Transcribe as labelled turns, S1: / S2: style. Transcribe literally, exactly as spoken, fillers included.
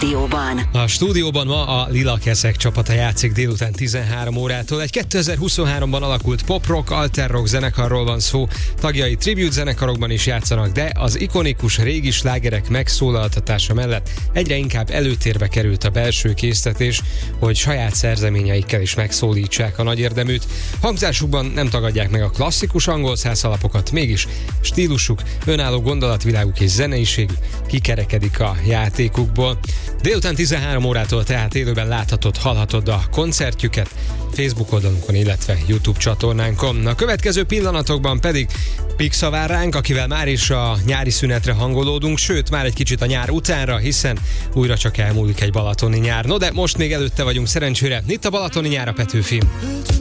S1: Rádióban.
S2: A stúdióban ma a Lila Keszek csapata játszik délután tizenhárom órától. Egy kétezer-huszonháromban alakult pop-rock, alter-rock zenekarról van szó. Tagjai tribute zenekarokban is játszanak, de az ikonikus régi slágerek megszólaltatása mellett egyre inkább előtérbe került a belső késztetés, hogy saját szerzeményeikkel is megszólítsák a nagy érdeműt. Hangzásukban nem tagadják meg a klasszikus angol száz alapokat, mégis stílusuk, önálló gondolatviláguk és zeneiségük kikerekedik a játékukból. Délután tizenhárom órától tehát élőben láthatod, hallhatod a koncertjüket Facebook oldalunkon, illetve YouTube csatornánkon. A következő pillanatokban pedig Pixa vár ránk, akivel már is a nyári szünetre hangolódunk, sőt már egy kicsit a nyár utánra, hiszen újra csak elmúlik egy balatoni nyár. No de most még előtte vagyunk szerencsére. Itt a balatoni nyár a Petőfi.